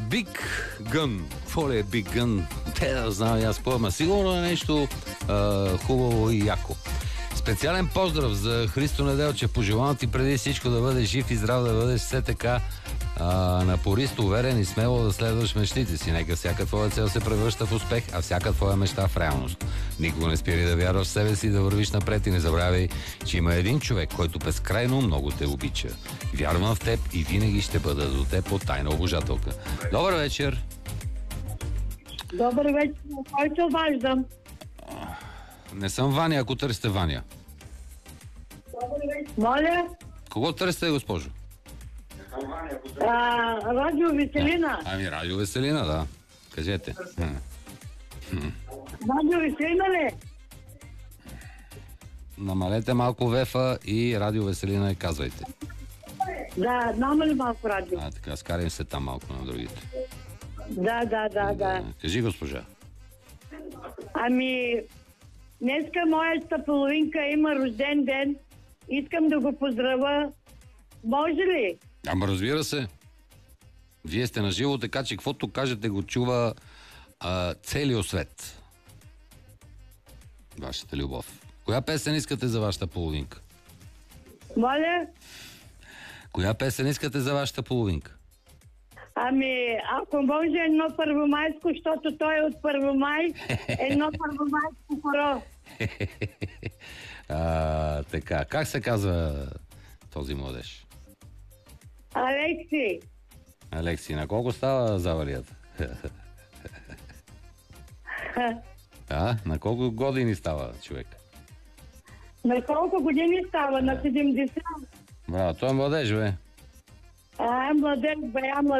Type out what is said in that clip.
Big Gun. Какво ли е Big Gun? Те да знам, аз поема. Сигурно е нещо хубаво и яко. Специален поздрав за Христо Неделчев. Пожелавам ти преди всичко да бъдеш жив и здрав, да бъдеш все така напорист, уверен и смело да следваш мечтите си. Нека всяка твоя цел се превръща в успех, а всяка твоя мечта в реалност. Никога не спири да вярваш в себе си, да вървиш напред и не забравяй, че има един човек, който безкрайно много те обича. Вярвам в теб и винаги ще бъда до теб от тайна обожателка. Добър вечер! Добър вечер, който обаждам. Не съм Ваня, ако търсите Ваня. Моля? Кого търсите, госпожо? Радио Веселина. Ами, Радио Веселина, да. Кажете. Радио Веселина ли? Намалете малко вефа и Радио Веселина и казвайте. Да, намали малко радио. Така, скарим се там малко на другите. Да. Кажи, госпожа. Ами, днеска моята половинка има рожден ден. Искам да го поздравя. Може ли? Ама разбира се. Вие сте на живо, така че каквото кажете го чува целият свет. Вашата любов. Коя песен искате за вашата половинка? Моля? Коя песен искате за вашата половинка? Ами, ако може едно първомайско, защото той е от Първомай, едно първомайско хоро. Така. Как се казва този младеж? Алекси. Алекси, на колко става заварията? На колко години става човек? На колко години става? На 70. Браво, той е младеж, бе. Младеж, бе,